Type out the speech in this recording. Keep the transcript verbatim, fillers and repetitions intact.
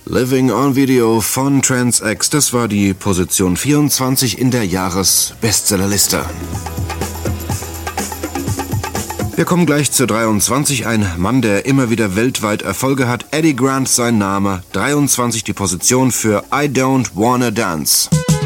Living on Video von Trans-X, das war die Position vierundzwanzig in der Jahresbestsellerliste. Wir kommen gleich zur dreiundzwanzig, ein Mann, der immer wieder weltweit Erfolge hat. Eddie Grant sein Name, dreiundzwanzig die Position für I Don't Wanna Dance.